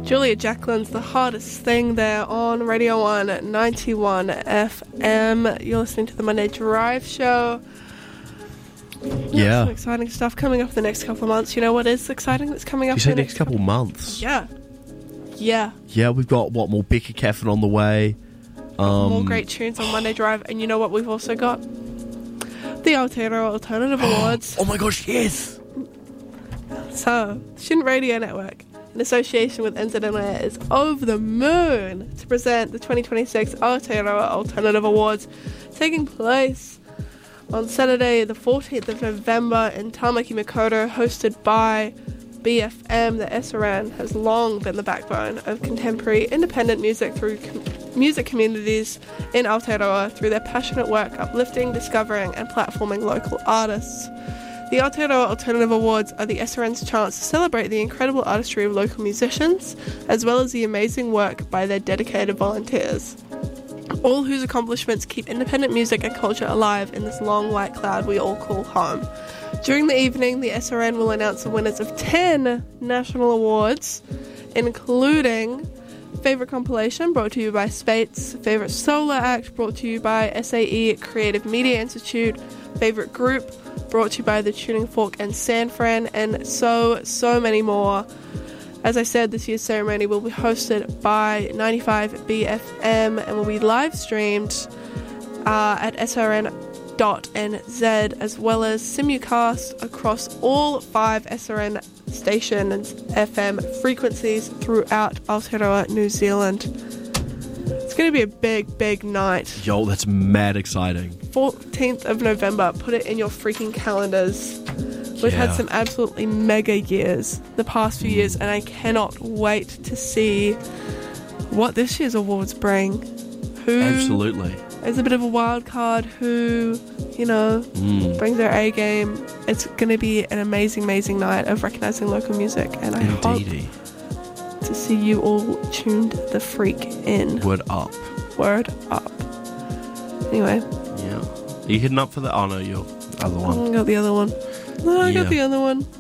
Julia Jacqueline's The Hardest Thing there on Radio 1 91 FM. You're listening to the Monday Drive Show. Yeah. Some exciting stuff coming up the next couple of months. You know what is exciting that's coming up? You say next couple of months? Yeah. Yeah. Yeah, we've got, more Becca Caffin on the way. More great tunes on Monday Drive. And you know what we've also got? The Aotearoa Alternative Awards. Oh my gosh, yes! So, Student Radio Network, in association with NZNA, is over the moon to present the 2026 Aotearoa Alternative Awards, taking place on Saturday the 14th of November in Tamaki Makaurau, hosted by BFM. The SRN has long been the backbone of contemporary independent music through music communities in Aotearoa through their passionate work uplifting, discovering and platforming local artists. The Aotearoa Alternative Awards are the SRN's chance to celebrate the incredible artistry of local musicians, as well as the amazing work by their dedicated volunteers, all whose accomplishments keep independent music and culture alive in this long white cloud we all call home. During the evening, the SRN will announce the winners of 10 national awards, including Favourite Compilation, brought to you by Spates, Favourite Solo Act, brought to you by SAE Creative Media Institute, Favourite Group, brought to you by the Tuning Fork and San Fran, and so many more. As I said, this year's ceremony will be hosted by 95 BFM and will be live streamed at srn.nz, as well as simulcast across all 5 SRN station and FM frequencies throughout Aotearoa, New Zealand. It's going to be a big night. Yo, that's mad exciting. 14th of November, put it in your freaking calendars. We've had some absolutely mega years the past few years, and I cannot wait to see what this year's awards bring. Who Absolutely. is a bit of a wild card, who, brings their A game. It's going to be an amazing night of recognising local music, and I hope to see you all tuned the freak in. Word up. Anyway. Yeah. Are you heading up for the... Oh, no, your other one. I got the other one. I got the other one.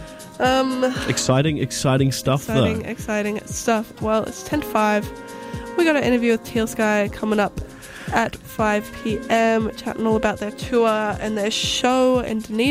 Exciting stuff, though. Exciting stuff. Well, it's 10 to 5. We got an interview with Teal Sky coming up at 5 p.m, chatting all about their tour and their show in Dunedin.